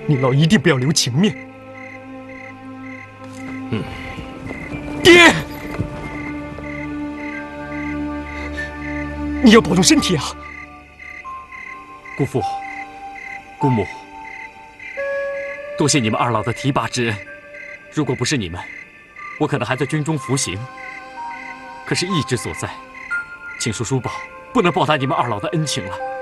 您老一定不要留情面。爹，你要保重身体啊！ 姑父、姑母，多谢你们二老的提拔之恩。如果不是你们，我可能还在军中服刑。可是义之所在，请恕叔宝不能报答你们二老的恩情了。